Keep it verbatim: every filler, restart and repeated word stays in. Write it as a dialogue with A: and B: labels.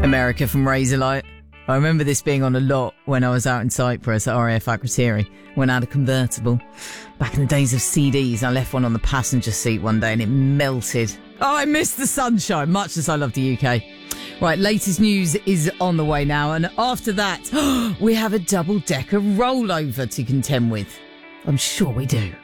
A: America from Razorlight. I remember this being on a lot when I was out in Cyprus at R A F Akrotiri, when I had a convertible. Back in the days of C Ds, I left one on the passenger seat one day and it melted. Oh, I miss the sunshine, much as I love the U K. Right, latest news is on the way now, and after that, we have a double-decker rollover to contend with. I'm sure we do.